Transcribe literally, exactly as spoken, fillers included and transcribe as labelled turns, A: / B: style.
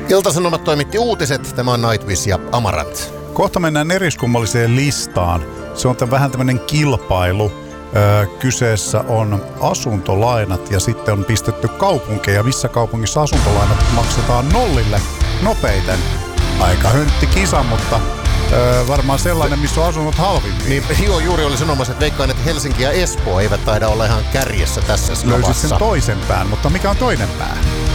A: Ilta-Sanomat toimitti uutiset. Tämä on Nightwish ja Amarant.
B: Kohta mennään eriskummalliseen listaan. Se on tämän vähän tämmöinen kilpailu. Öö, kyseessä on asuntolainat ja sitten on pistetty kaupunkeja, missä kaupungissa asuntolainat maksetaan nollille nopeiten. Aika höntti kisa, mutta öö, varmaan sellainen, missä on asunnot halvimmin.
A: Niin, joo, juuri oli sanomassa, että veikkaan, että Helsinki ja Espoo eivät taida olla ihan kärjessä tässä
B: Löysit sen toisen pään, mutta mikä on toinen pää?